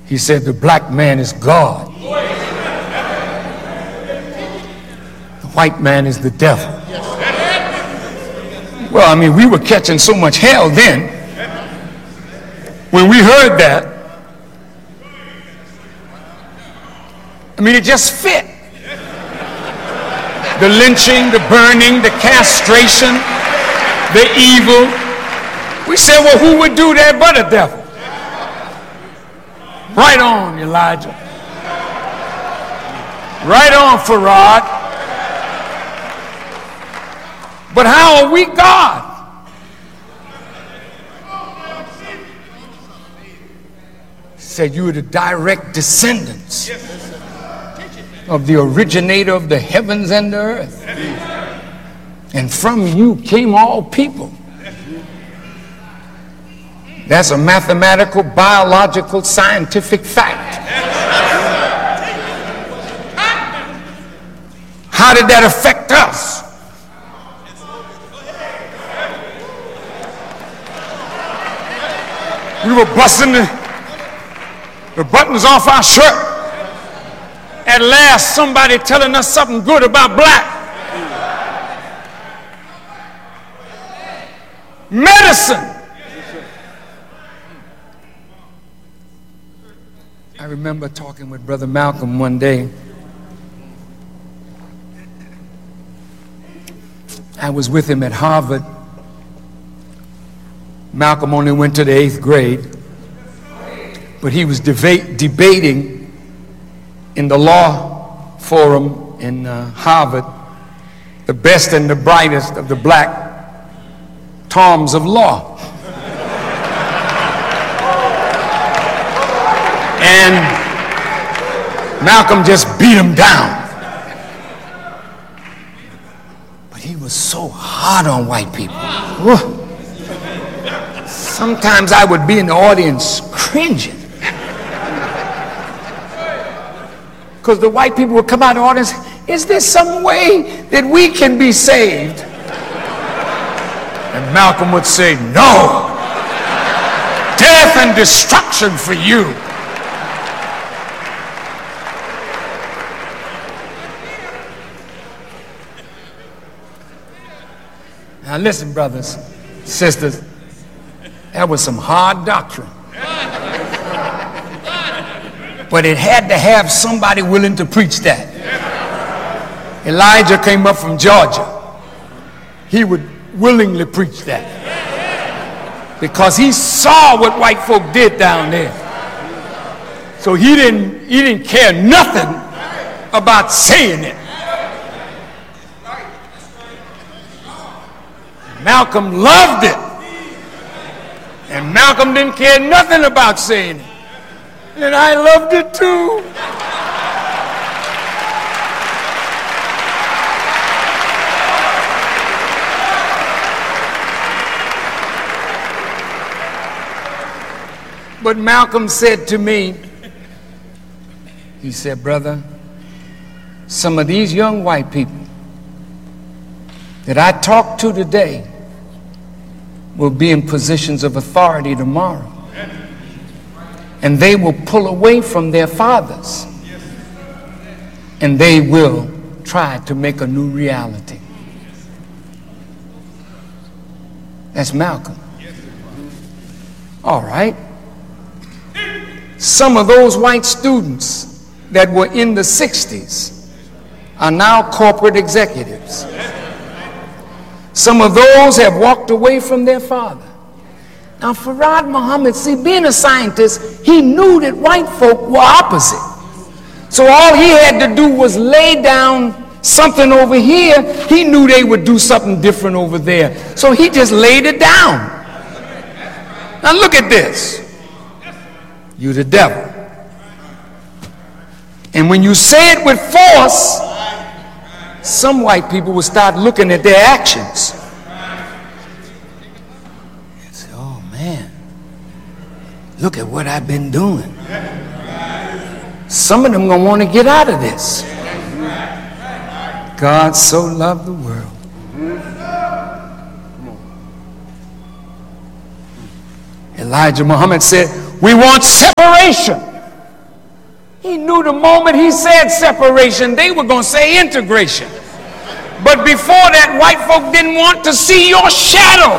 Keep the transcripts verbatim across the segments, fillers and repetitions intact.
He said the black man is God. The white man is the devil. Well, I mean, we were catching so much hell then. When we heard that, I mean, it just fit. The lynching, the burning, the castration, the evil. We said, well, who would do that but a devil? Right on, Elijah. Right on, Farad. But how are we God? Said you were the direct descendants of the originator of the heavens and the earth. And from you came all people. That's a mathematical, biological, scientific fact. How did that affect us? We were busting the, the buttons off our shirt. At last, somebody telling us something good about black. Medicine. I remember talking with Brother Malcolm one day. I was with him at Harvard. Malcolm only went to the eighth grade, but he was deba- debating in the law forum in uh, Harvard the best and the brightest of the black toms of law. And Malcolm just beat him down. But he was so hard on white people. Whoa. Sometimes I would be in the audience cringing. Because the white people would come out of the audience, is there some way that we can be saved? And Malcolm would say, no. Death and destruction for you. Now listen, brothers, sisters, that was some hard doctrine. But it had to have somebody willing to preach that. Elijah came up from Georgia. He would willingly preach that. Because he saw what white folk did down there. So he didn't, he didn't care nothing about saying it. Malcolm loved it. And Malcolm didn't care nothing about saying it. And I loved it too. But Malcolm said to me, he said, brother, some of these young white people that I talked to today will be in positions of authority tomorrow. And they will pull away from their fathers. And they will try to make a new reality. That's Malcolm. All right. Some of those white students that were in the sixties are now corporate executives. Some of those have walked away from their father. Now, Farad Muhammad, see, being a scientist, he knew that white folk were opposite. So all he had to do was lay down something over here. He knew they would do something different over there. So he just laid it down. Now look at this. You the devil. And when you say it with force, some white people will start looking at their actions and say, oh man, look at what I've been doing. Some of them gonna want to get out of this. God so loved the world. Elijah Muhammad said, we want separation. He knew the moment he said separation, they were going to say integration. But before that, white folk didn't want to see your shadow.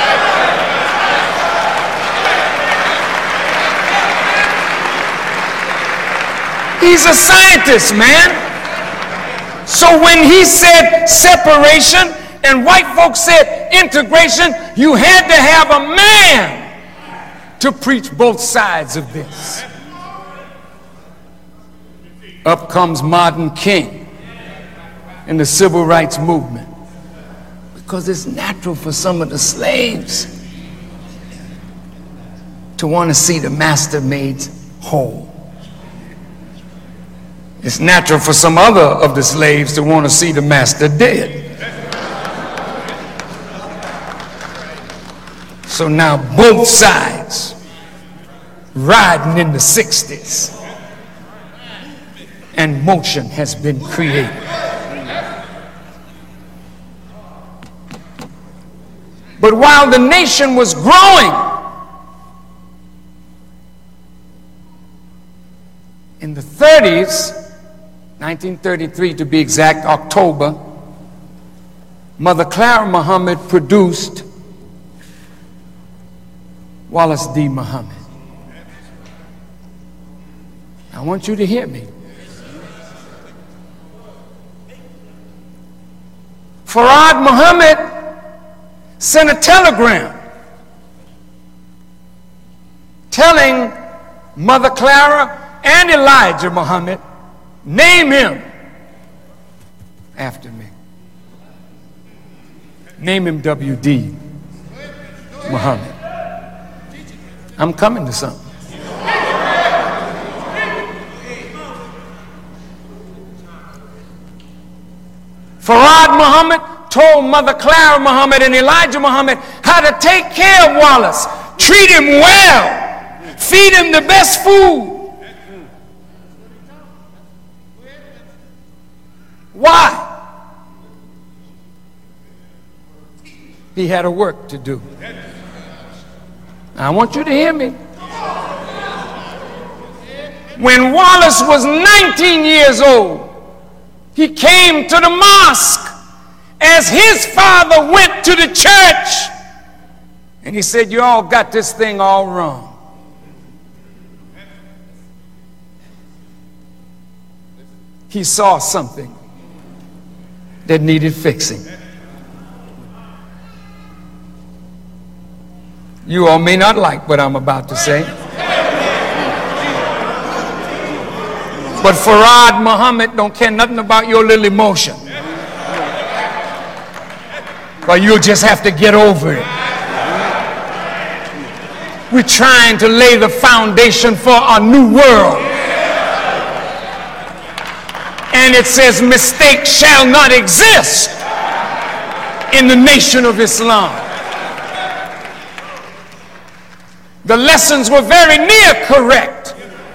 He's a scientist, man. So when he said separation and white folks said integration, you had to have a man to preach both sides of this. Up comes Martin King and the civil rights movement, because it's natural for some of the slaves to want to see the master made whole. It's natural for some other of the slaves to want to see the master dead. So now both sides riding in the sixties, and motion has been created. But while the nation was growing, in the thirties, nineteen thirty-three to be exact, October, Mother Clara Muhammad produced Wallace D. Muhammad. I want you to hear me. Farad Muhammad sent a telegram telling Mother Clara and Elijah Muhammad, name him after me. Name him W D Muhammad. I'm coming to something. Farad Muhammad told Mother Clara Muhammad and Elijah Muhammad how to take care of Wallace. Treat him well. Feed him the best food. Why? He had a work to do. I want you to hear me. When Wallace was nineteen years old, he came to the mosque as his father went to the church, and he said, you all got this thing all wrong. He saw something that needed fixing. You all may not like what I'm about to say, but Farad Muhammad don't care nothing about your little emotion. But you'll just have to get over it. We're trying to lay the foundation for a new world. And it says mistake shall not exist in the nation of Islam. The lessons were very near correct.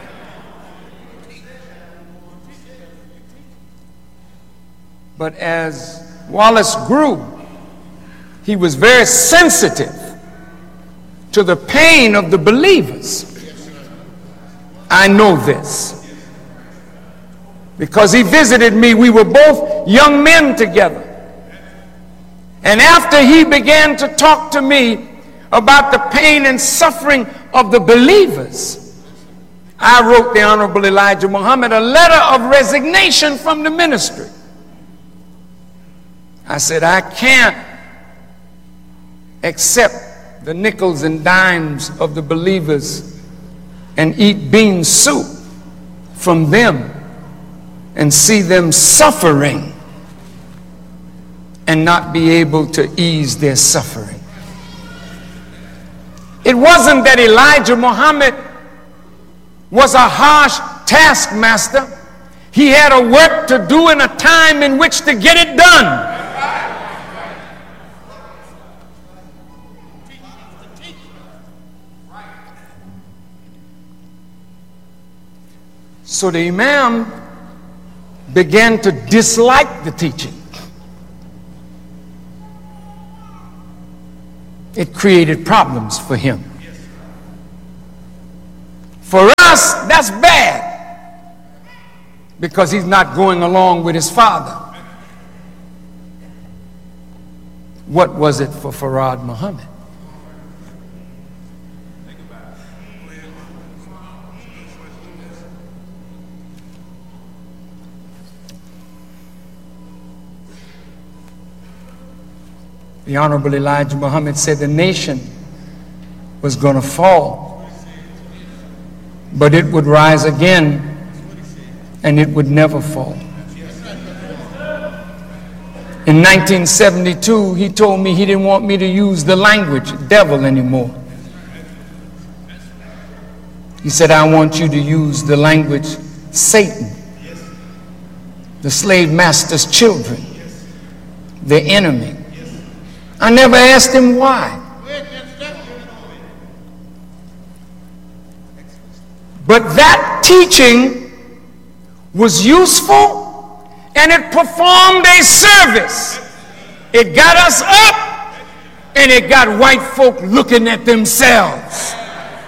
But as Wallace grew, he was very sensitive to the pain of the believers. I know this because he visited me. We were both young men together. And after he began to talk to me about the pain and suffering of the believers, I wrote the Honorable Elijah Muhammad a letter of resignation from the ministry. I said, I can't accept the nickels and dimes of the believers and eat bean soup from them and see them suffering and not be able to ease their suffering. It wasn't that Elijah Muhammad was a harsh taskmaster. He had a work to do and a time in which to get it done. So the Imam began to dislike the teaching. It created problems for him. For us, that's bad. because he's not going along with his father. What was it for Farad Muhammad? The Honorable Elijah Muhammad said the nation was going to fall, but it would rise again and it would never fall. In nineteen seventy-two, he told me he didn't want me to use the language devil anymore. He said, I want you to use the language Satan, the slave master's children, the enemy. I never asked him why. But that teaching was useful and it performed a service. It got us up and it got white folk looking at themselves.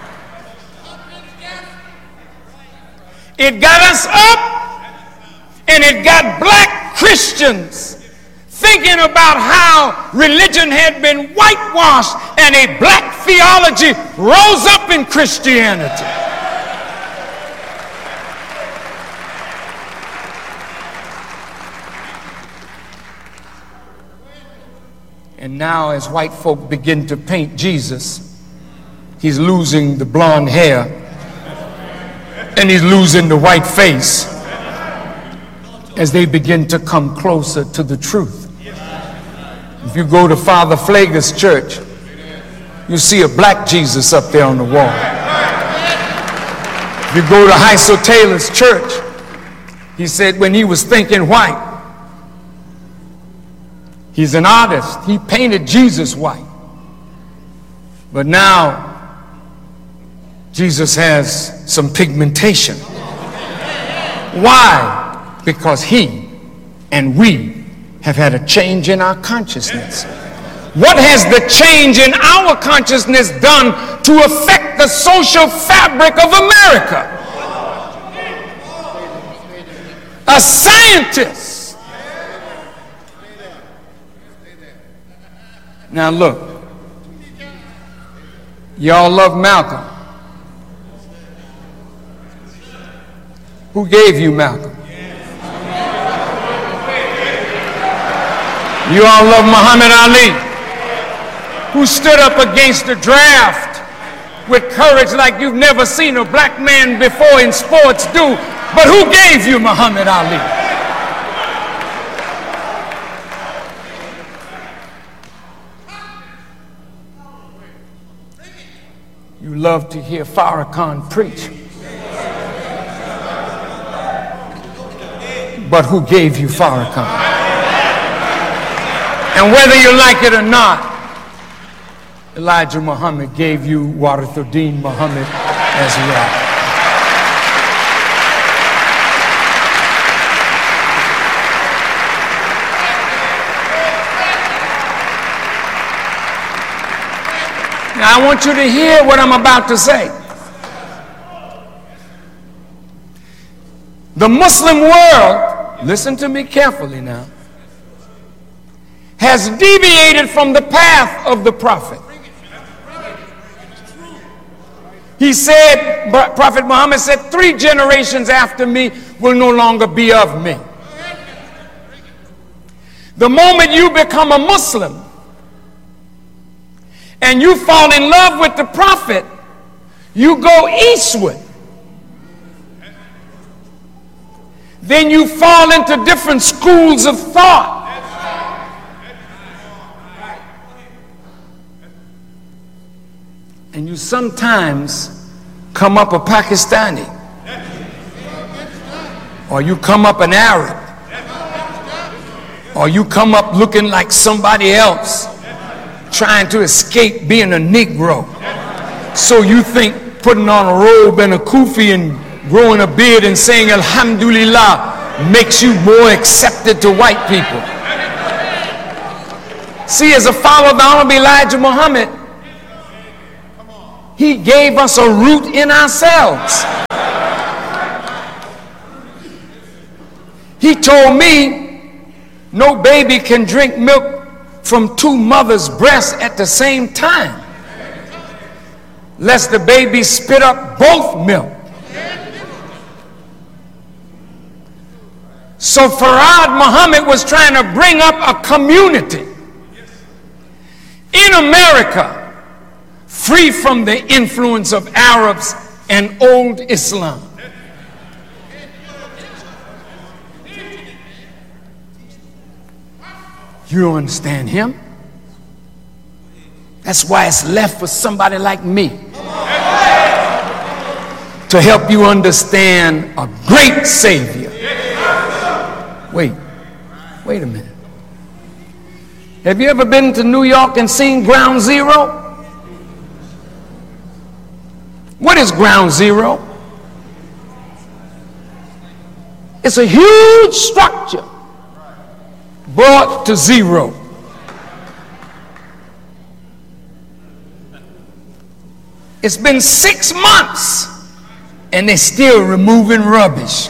It got us up and it got black Christians thinking about how religion had been whitewashed and a black theology rose up in Christianity. And now as white folk begin to paint Jesus, he's losing the blonde hair and he's losing the white face as they begin to come closer to the truth. If you go to Father Pfleger's church, you see a black Jesus up there on the wall. If you go to Heisel Taylor's church, he said when he was thinking white, he's an artist. He painted Jesus white. But now, Jesus has some pigmentation. Why? Because he and we have had a change in our consciousness. What has the change in our consciousness done to affect the social fabric of America? A scientist. Now look, y'all love Malcolm. Who gave you Malcolm? You all love Muhammad Ali, who stood up against the draft with courage like you've never seen a black man before in sports do. But who gave you Muhammad Ali? You love to hear Farrakhan preach. But who gave you Farrakhan? And whether you like it or not, Elijah Muhammad gave you Warithuddin Muhammad as well. Now I want you to hear what I'm about to say. The Muslim world, listen to me carefully now, has deviated from the path of the prophet. He said, Prophet Muhammad said, three generations after me will no longer be of me. The moment you become a Muslim and you fall in love with the prophet, you go eastward. Then you fall into different schools of thought. And you sometimes come up a Pakistani, or you come up an Arab, or you come up looking like somebody else, trying to escape being a Negro. So you think putting on a robe and a kufi and growing a beard and saying Alhamdulillah makes you more accepted to white people. See, as a follower of the Honorable Elijah Muhammad, he gave us a root in ourselves. He told me no baby can drink milk from two mothers' breasts at the same time, lest the baby spit up both milk. So Farad Muhammad was trying to bring up a community in America free from the influence of Arabs and old Islam. You don't understand him? That's why it's left for somebody like me to help you understand a great Savior. Wait, wait a minute. Have you ever been to New York and seen Ground Zero? What is Ground Zero? It's a huge structure brought to zero. It's been six months and they're still removing rubbish.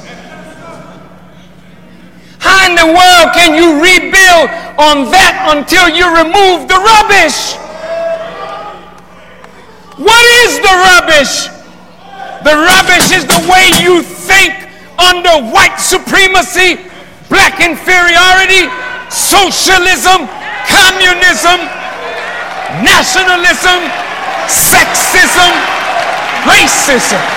How in the world can you rebuild on that until you remove the rubbish? What is the rubbish? The rubbish is the way you think under white supremacy, black inferiority, socialism, communism, nationalism, sexism, racism.